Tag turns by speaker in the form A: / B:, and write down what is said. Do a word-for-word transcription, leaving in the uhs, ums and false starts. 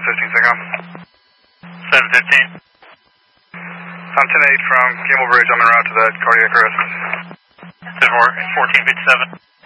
A: fifteen, take off.
B: seven fifteen.
A: I'm ten eight from Gamble Bridge. I'm en route to that cardiac arrest.
B: fourteen fifty-seven.